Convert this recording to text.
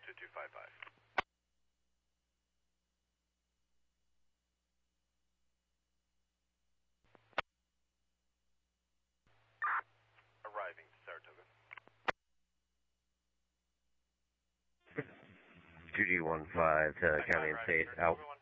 2255. Arriving, Saratoga. 2G15 to County and State, out.